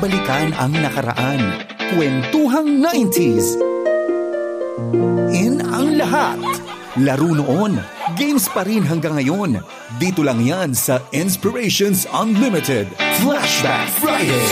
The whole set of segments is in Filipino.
balikan ang nakaraan. Kwentuhang 90s. In ang lahat. Laro noon, games pa rin hanggang ngayon. Dito lang yan sa Inspirations Unlimited Flashback Friday.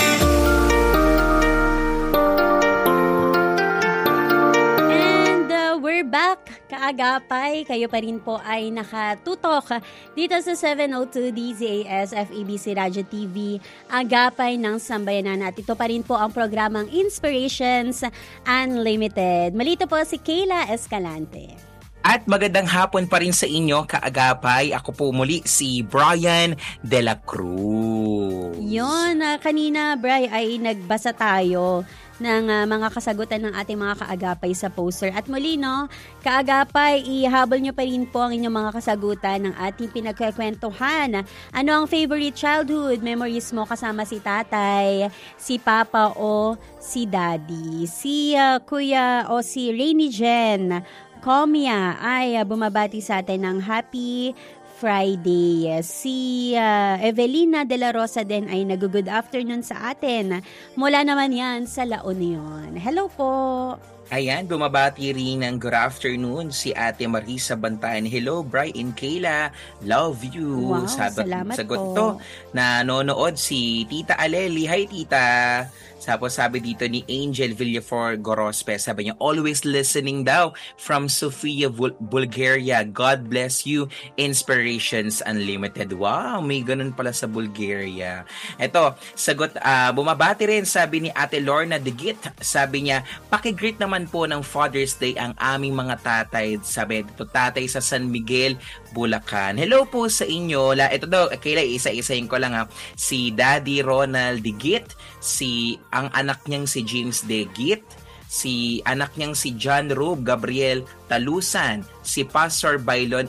Back, kaagapay, kayo pa rin po ay nakatutok dito sa 702 DZAS FEBC Radio TV, agapay ng sambayanan. At ito pa rin po ang programang Inspirations Unlimited. Malito po si Kayla Escalante. At magandang hapon pa rin sa inyo, kaagapay. Ako po muli si Brian De La Cruz. Yun, kanina, Bri, ay nagbasa tayo ng mga kasagutan ng ating mga kaagapay sa poster. At muli, no, kaagapay, ihabol nyo pa rin po ang inyong mga kasagutan ng ating pinagkakwentuhan. Ano ang favorite childhood memories mo kasama si tatay, si papa o si daddy? Si kuya o si Rainy Jen Comia ay bumabati sa atin ng Happy Friday. Si Evelina De La Rosa din ay nag-good afternoon sa atin. Mula naman yan sa La Union. Hello po! Ayan, bumabati rin ng good afternoon si Ate Marisa Bantayan. Hello, Brian Kayla. Love you. Wow, salamat sagot po. to. Nanonood si Tita Aleli. Hi, Tita. Tapos sabi dito ni Angel Villafor Gorospe, sabi niya, always listening daw from Sofia, Bulgaria. God bless you. Inspirations Unlimited. Wow, may ganun pala sa Bulgaria. Ito, sagot, bumabati rin, sabi ni Ate Lorna Digit. Sabi niya, pakigreet naman po ng Father's Day ang aming mga tatay. Sabi dito, tatay sa San Miguel, Bulacan. Hello po sa inyo. Ito daw, Kayla, isa-isahin ko lang ha. Si Daddy Ronald Digit, ang anak niyang si James Degit, si anak niyang si John Rube Gabriel Talusan, si Pastor Bailon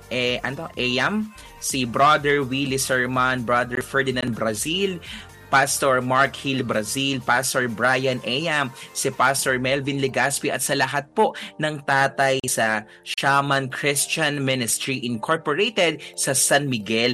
Ayam, si Brother Willie Serman, Brother Ferdinand Brazil, Pastor Mark Hill Brazil, Pastor Brian Ayam, si Pastor Melvin Legaspi at sa lahat po ng tatay sa Shaman Christian Ministry Incorporated sa San Miguel,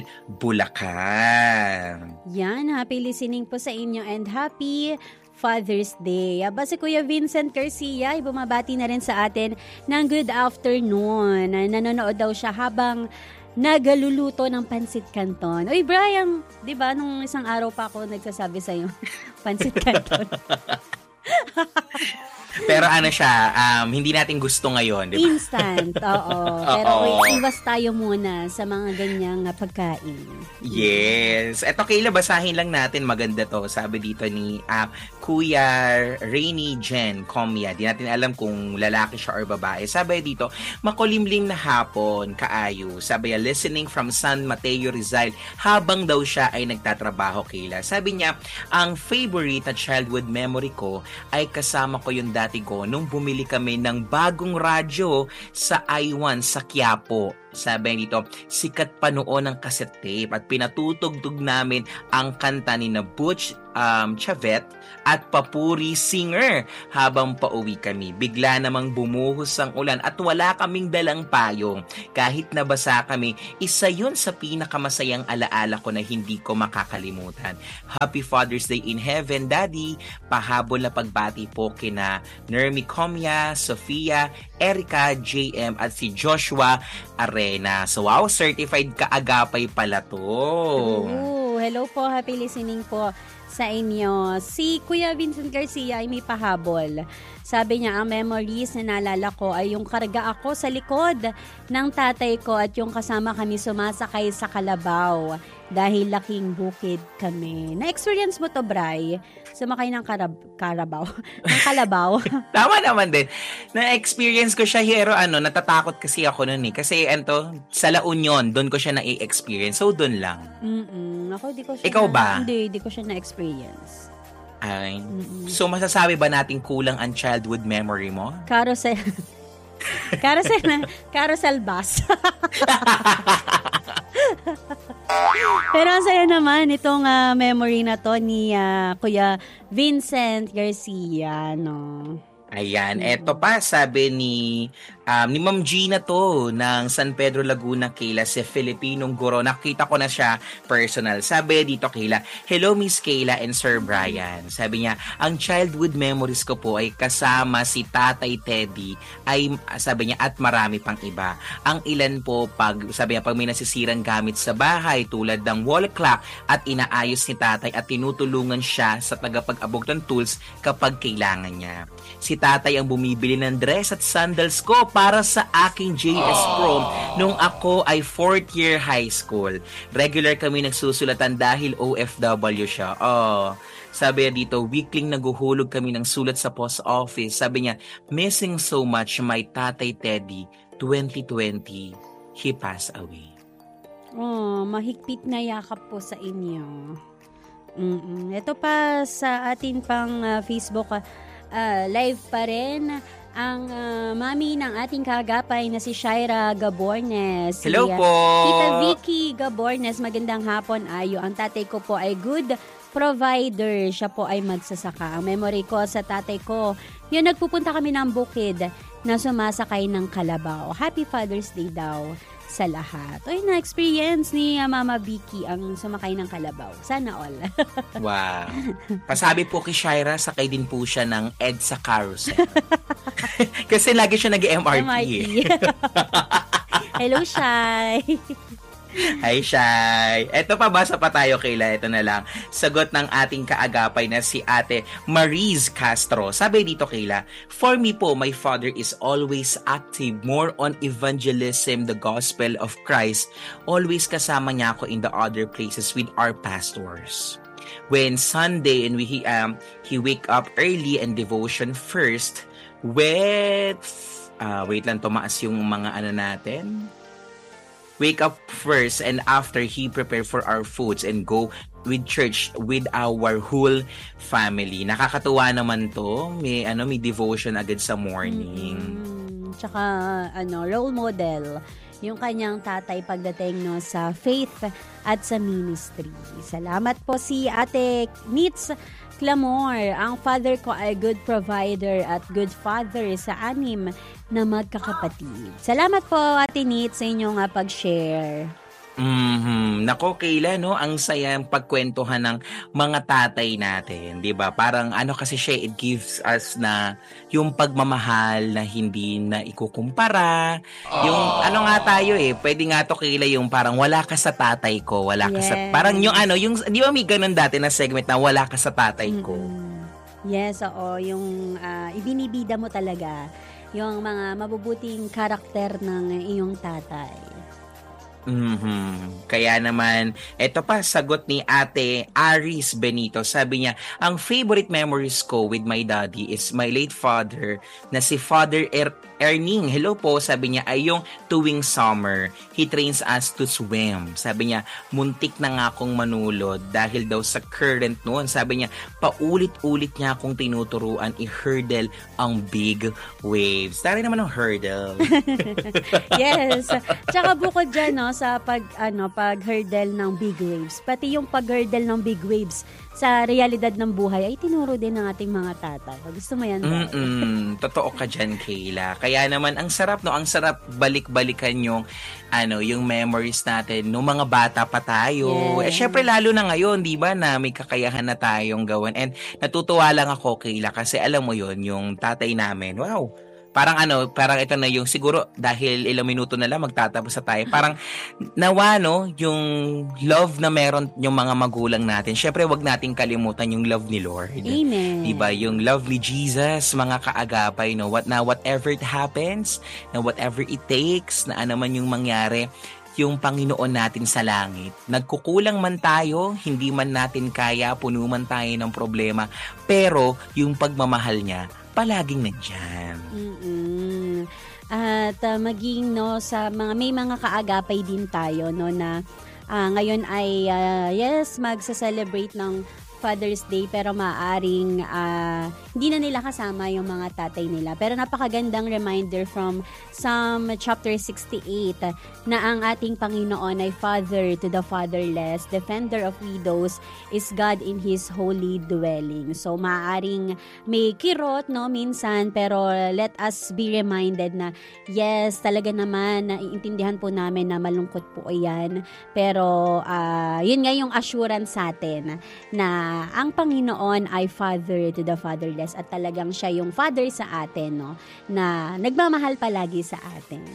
Bulacan. Yan, happy listening po sa inyo and happy Father's Day. Si Kuya Vincent Garcia ay bumabati na rin sa atin ng good afternoon. Nanonood daw siya habang nagaluluto ng pansit canton. Uy, Brian, di ba nung isang araw pa ako nagsasabi sa'yo, pansit canton? Pero ano siya, hindi natin gusto ngayon, di ba? Instant, oo. Pero iwas tayo muna sa mga ganyang pagkain. Yes. Eto, Kayla, basahin lang natin. Maganda to. Sabi dito ni Kuya Rainy Jen Comia. Di natin alam kung lalaki siya or babae. Sabi dito, makulimlim na hapon, kaayo. Sabi niya, listening from San Mateo Rizal habang daw siya ay nagtatrabaho, Kayla. Sabi niya, ang favorite na childhood memory ko ay kasama ko yung dati ko nung bumili kami ng bagong radyo sa I1 sa Quiapo. Sabi dito, sikat pa noon ang cassette tape at pinatutugtog namin ang kanta ni na Butch Chavet at Papuri Singer habang pauwi kami. Bigla namang bumuhos ang ulan at wala kaming dalang payong. Kahit nabasa kami, isa yun sa pinakamasayang alaala ko na hindi ko makakalimutan. Happy Father's Day in Heaven, Daddy. Pahabol na pagbati po kina Nermi Comia, Sofia, Erica, JM at si Joshua Arena. So wow, certified kaagapay pala to. Ooh, hello po, happy listening po sa inyo. Si Kuya Vincent Garcia ay may pahabol. Sabi niya, ang memories na naalala ko ay yung karga ako sa likod ng tatay ko at yung kasama kami sumasakay sa kalabaw dahil laking bukid kami. Na-experience mo to, Bri? Sumakay ng karabaw? ng kalabaw? Tama naman din. Na-experience ko siya, pero natatakot kasi ako nun eh. Kasi sa La Union, doon ko siya na-experience. So, doon lang. Ako, di ko siya Ikaw ba? Hindi ko siya na-experience. Ay. So, masasabi ba natin kulang ang childhood memory mo? Carousel bus. Pero ang saya naman itong memory na to ni Kuya Vincent Garcia, no? Ayan, eto pa, sabi ni Ma'am Gina to ng San Pedro Laguna, Kayla, si Filipinong guro. Nakita ko na siya personal. Sabi dito, Kayla, hello Miss Kayla and Sir Brian. Sabi niya, ang childhood memories ko po ay kasama si Tatay Teddy, ay sabi niya, at marami pang iba. Ang ilan po, sabi niya, pag may nasisirang gamit sa bahay tulad ng wall clock at inaayos ni Tatay at tinutulungan siya sa tagapag-abog ng tools kapag kailangan niya. Si Tatay ang bumibili ng dress at sandals ko para sa aking JS prom nung ako ay 4th year high school. Regular kami nagsusulatan dahil OFW siya. Sabi niya dito, weekling naguhulog kami ng sulat sa post office. Sabi niya, missing so much my Tatay Teddy, 2020, he passed away. Mahigpit na yakap po sa inyo. Ito pa sa atin pang Facebook live pa rin ang mami ng ating kaagapay na si Shaira Gabornes. Hello po! Tita Vicky Gabornes, magandang hapon ayo. Ang tatay ko po ay good provider. Siya po ay magsasaka. Ang memory ko sa tatay ko, yun nagpupunta kami ng bukid na sumasakay ng kalabaw. Happy Father's Day daw sa lahat. Na-experience ni Mama Vicky ang sumakay ng kalabaw. Sana all. Wow. Pasabi po kay Shaira, sakay din po siya ng EDSA Carousel. Kasi lagi siya nag-MRT. Hello, Shai. Hi, Shai. Eto pa, basa pa tayo, Kayla. Ito na lang. Sagot ng ating kaagapay na si Ate Mariz Castro. Sabi dito, Kayla, for me po, my father is always active, more on evangelism, the gospel of Christ. Always kasama niya ako in the other places with our pastors. When Sunday and he wake up early and devotion first with wait lang, tumaas yung mga natin. Wake up first and after he prepare for our foods and go with church with our whole family. Nakakatuwa naman to. May devotion agad sa morning. Tsaka role model yung kanyang tatay pagdating sa faith at sa ministry. Salamat po si Ate Nitz Clamor. Ang father ko ay good provider at good father sa 6 na magkakapatid. Salamat po, Ate Nitz, sa inyong pag-share. Nako, Kayla, no? Ang saya pagkwentuhan ng mga tatay natin, 'di ba? Parang kasi siya, it gives us na yung pagmamahal na hindi na ikukumpara. Yung nga tayo pwede nga to, Kayla, yung parang wala ka sa tatay ko, wala ka sa parang yung yung 'di ba may ganun dati na segment na wala ka sa tatay ko. Yes, oo, yung ibinibida mo talaga yung mga mabubuting karakter ng iyong tatay. Kaya naman, eto pa, sagot ni Ate Aris Benito. Sabi niya, ang favorite memories ko with my daddy is my late father na si Father Erning. Hello po, sabi niya, ay yung tuwing summer, he trains us to swim. Sabi niya, muntik na nga akong manulod dahil daw sa current noon. Sabi niya, paulit-ulit niya akong tinuturuan i-hurdle ang big waves. Tari naman ang hurdle. Yes. Tsaka bukod dyan, sa pag-hurdle ng big waves, pati yung pag-hurdle ng big waves sa realidad ng buhay ay tinuro din ng ating mga tatay. Gusto mo yan ba? Totoo ka dyan, Kayla. Kaya naman, ang sarap, no? Ang sarap balik-balikan yung memories natin nung mga bata pa tayo. Yes. Syempre, lalo na ngayon, di ba, na may kakayahan na tayong gawin. And natutuwa lang ako, Kayla, kasi alam mo yon yung tatay namin, wow, parang ito na yung siguro dahil ilang minuto na lang magtatapos na tayo. Parang nawa, yung love na meron yung mga magulang natin. Syempre, wag nating kalimutan yung love ni Lord. Amen. Diba? Yung love ni Jesus, mga kaagapay, whatever it happens, na whatever it takes, na man yung mangyari, yung Panginoon natin sa langit. Nagkukulang man tayo, hindi man natin kaya, puno man tayo ng problema, pero yung pagmamahal niya, palaging nandyan. At maging sa may mga kaagapay din tayo na ngayon ay magsa-celebrate ng Father's Day pero maaaring hindi na nila kasama yung mga tatay nila. Pero napakagandang reminder from Psalm chapter 68 na ang ating Panginoon ay Father to the fatherless, defender of widows, is God in His holy dwelling. So maaaring may kirot no minsan, pero let us be reminded na yes, talaga naman naiintindihan po namin na malungkot po yan. Pero yun nga yung assurance sa atin na ang Panginoon ay Father to the fatherless at talagang siya yung Father sa atin, no, na nagmamahal palagi sa atin.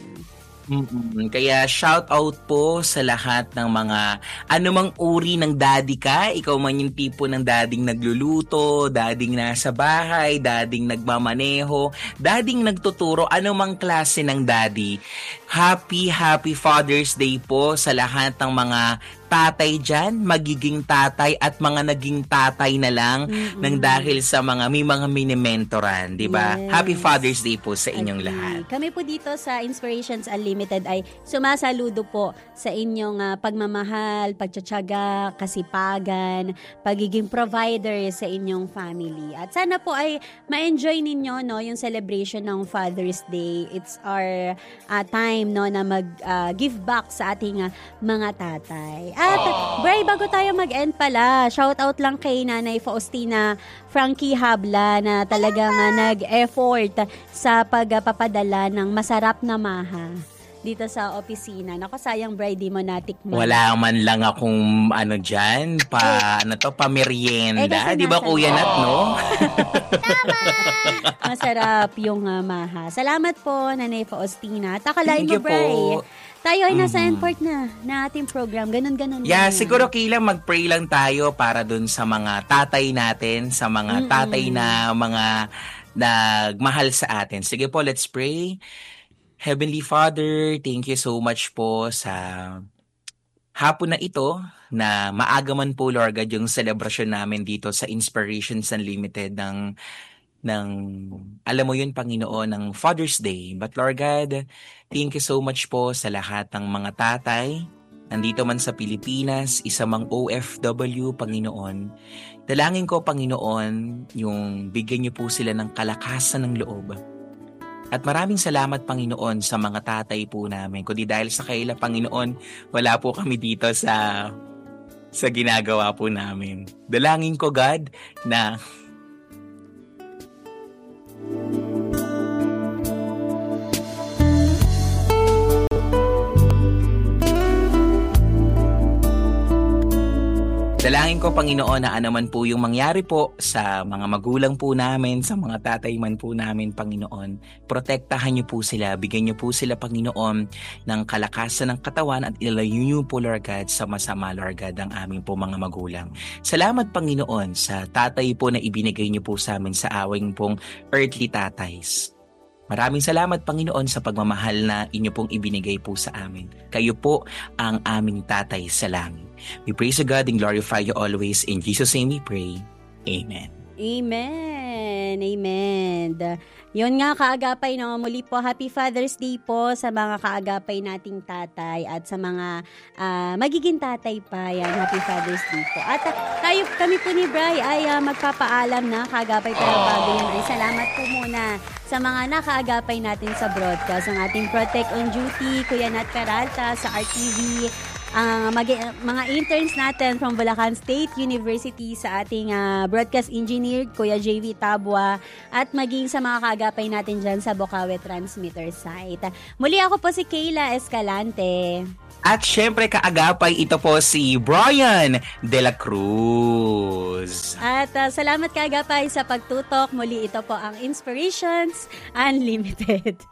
Kaya shout out po sa lahat ng mga anumang uri ng daddy ka. Ikaw man yung tipo ng dading nagluluto, dading nasa bahay, dading nagmamaneho, dading nagtuturo, anumang klase ng daddy. Happy Father's Day po sa lahat ng mga tatay dyan, magiging tatay at mga naging tatay na lang nang dahil sa may mga mini-mentoran, di ba? Yes. Happy Father's Day po sa inyong lahat. Kami po dito sa Inspirations Unlimited ay sumasaludo po sa inyong pagmamahal, pagtsatsaga, kasipagan, pagiging provider sa inyong family. At sana po ay ma-enjoy ninyo no, yung celebration ng Father's Day. It's our time no, na mag-give back sa ating mga tatay. At Bray, bago tayo mag-end pala, shout out lang kay Nanay Faustina Frankie Habla na talagang nag-effort sa pagpapadala ng masarap na maha dito sa opisina. Naku, sayang Bray, di mo natikman. Wala man lang akong dyan, pamerienda. Di ba Kuya Nat, no? Tama! Masarap yung maha. Salamat po, Nanay Faustina. At akalain mo, Bray, tayo ay nasa end part na ating program. Ganun. Yeah, siguro kailang mag-pray lang tayo para dun sa mga tatay natin, sa mga tatay na mga nagmahal sa atin. Sige po, let's pray. Heavenly Father, thank you so much po sa hapon na ito na maaga man po, Lord God, yung celebration namin dito sa Inspirations Unlimited ng alam mo yun, Panginoon, ng Father's Day. But Lord God, thank you so much po sa lahat ng mga tatay, nandito man sa Pilipinas, isa mang OFW, Panginoon. Dalangin ko, Panginoon, yung bigyan niyo po sila ng kalakasan ng loob. At maraming salamat, Panginoon, sa mga tatay po namin. Kundi dahil sa kaila, Panginoon, wala po kami dito sa ginagawa po namin. Dalangin ko, God, na dalangin ko, Panginoon, na anuman po yung mangyari po sa mga magulang po namin, sa mga tatay man po namin, Panginoon, protektahan niyo po sila, bigyan niyo po sila, Panginoon, ng kalakasan ng katawan at ilayo niyo po, Lord God, sa masama, Lord God, ang aming po mga magulang. Salamat, Panginoon, sa tatay po na ibinigay niyo po sa amin sa awing pong earthly tatays. Maraming salamat, Panginoon, sa pagmamahal na inyo pong ibinigay po sa amin. Kayo po ang aming tatay sa langit. We praise you, God, and glorify you always. In Jesus' name we pray. Amen. Amen. Yun nga, kaagapay, no? Muli po, Happy Father's Day po sa mga kaagapay nating tatay at sa mga magiging tatay pa. Yan, Happy Father's Day po. At kami po ni Bri ay magpapaalam na kaagapay, pero bago yan ay salamat po muna sa mga nakaagapay natin sa broadcast. Ang ating Protect on Duty, Kuya Nat Peralta sa RTV, mga interns natin from Bulacan State University sa ating broadcast engineer, Kuya JV Tabwa, at maging sa mga kaagapay natin dyan sa Bocaue Transmitter site. Muli ako po si Kayla Escalante. At syempre kaagapay, ito po si Brian De La Cruz. At salamat kaagapay sa pagtutok. Muli ito po ang Inspirations Unlimited.